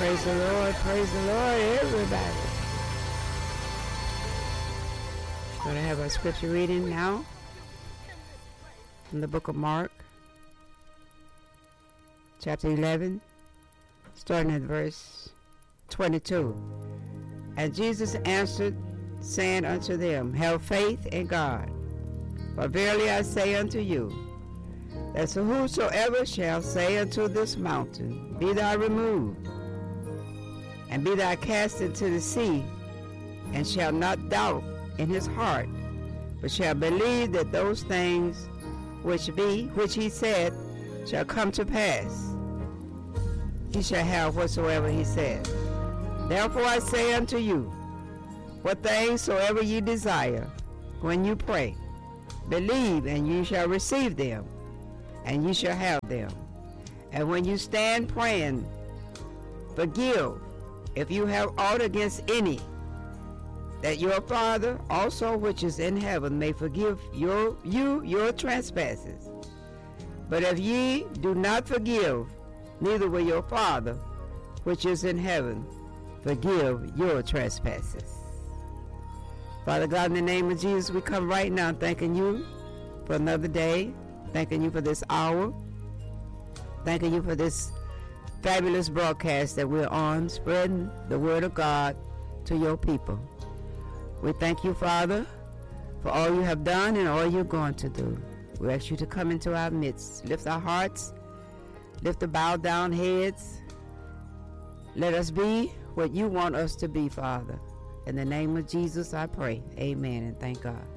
Praise the Lord, everybody. We're going to have our scripture reading now from the book of Mark, chapter 11, starting at verse 22. And Jesus answered, saying unto them, have faith in God. For verily I say unto you, that whosoever shall say unto this mountain, be thou removed, and be thou cast into the sea, and shall not doubt in his heart, but shall believe that those things which he said shall come to pass, he shall have whatsoever he said. Therefore I say unto you, what things soever ye desire, when you pray, believe, and ye shall receive them, and ye shall have them. And when you stand praying, forgive if you have aught against any, that your Father also which is in heaven may forgive your trespasses. But if ye do not forgive, neither will your Father which is in heaven forgive your trespasses. Father God, in the name of Jesus, we come right now thanking you for another day, thanking you for this hour, thanking you for this fabulous broadcast that we're on, spreading the word of God to your people. We thank you, Father, for all you have done and all you're going to do. We ask you to come into our midst, lift our hearts, lift the bowed down heads. Let us be what you want us to be, Father. In the name of Jesus, I pray. Amen, and thank God.